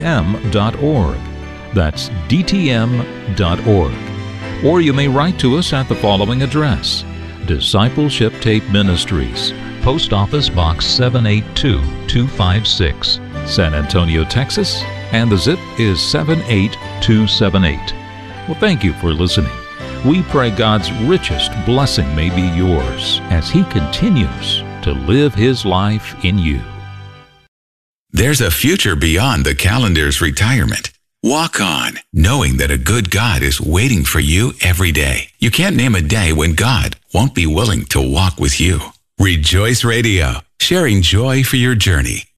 DTM.org. That's DTM.org. Or you may write to us at the following address: Discipleship Tape Ministries, Post Office Box 782256, San Antonio, Texas, and the zip is 78278. Well, thank you for listening. We pray God's richest blessing may be yours as He continues to live His life in you. There's a future beyond the calendar's retirement. Walk on, knowing that a good God is waiting for you every day. You can't name a day when God won't be willing to walk with you. Rejoice Radio, sharing joy for your journey.